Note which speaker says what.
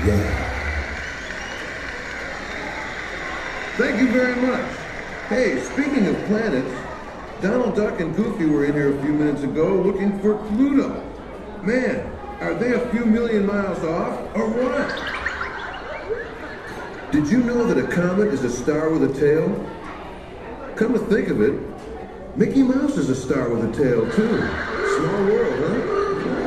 Speaker 1: Yeah. Thank you very much. Hey, speaking of planets, Donald Duck and Goofy were in here a few minutes ago looking for Pluto. Man, are they a few million miles off, or what? Did you know that a comet is a star with a tail? Come to think of it, Mickey Mouse is a star with a tail, too. Small world, huh?